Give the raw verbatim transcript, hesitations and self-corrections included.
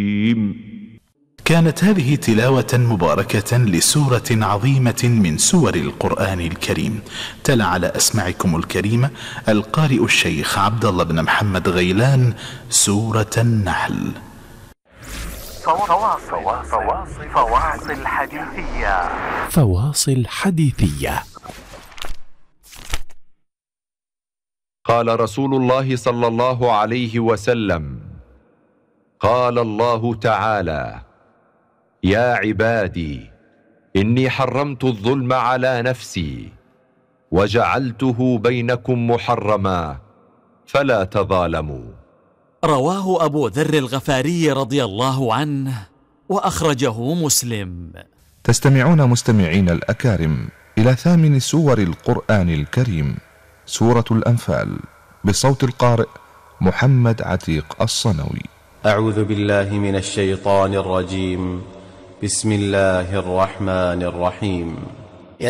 كانت هذه تلاوة مباركة لسورة عظيمة من سور القرآن الكريم. تلا على أسماعكم الكريمة القارئ الشيخ عبد الله بن محمد غيلان سورة النحل. فواصل فواصل فواصل حديثية فواصل حديثية. قال رسول الله صلى الله عليه وسلم: قال الله تعالى: يا عبادي إني حرمت الظلم على نفسي وجعلته بينكم محرما فلا تظالموا. رواه أبو ذر الغفاري رضي الله عنه وأخرجه مسلم. تستمعون مستمعين الأكارم إلى ثامن سور القرآن الكريم، سورة الأنفال، بصوت القارئ محمد عتيق الصنوي. أعوذ بالله من الشيطان الرجيم. بسم الله الرحمن الرحيم.